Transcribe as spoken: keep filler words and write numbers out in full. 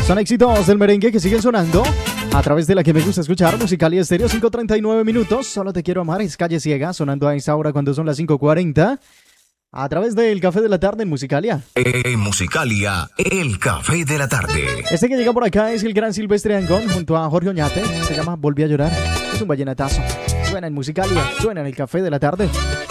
Son éxitos del merengue que siguen sonando a través de la que me gusta escuchar, Musicalia Estéreo. Cinco treinta y nueve minutos. Solo te quiero amar, es Calle Ciega, sonando a esta hora cuando son las cinco cuarenta. A través del Café de la Tarde en Musicalia. En Musicalia, el Café de la Tarde. Este que llega por acá es el gran Silvestre Angón junto a Jorge Oñate. Se llama Volví a llorar. Es un vallenatazo. Suena en Musicalia, suena en el Café de la Tarde.